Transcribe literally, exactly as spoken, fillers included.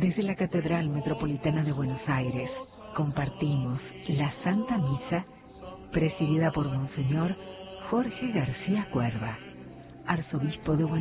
Desde la Catedral Metropolitana de Buenos Aires compartimos la Santa Misa presidida por Monseñor Jorge García Cuerva, arzobispo de Buenos Aires.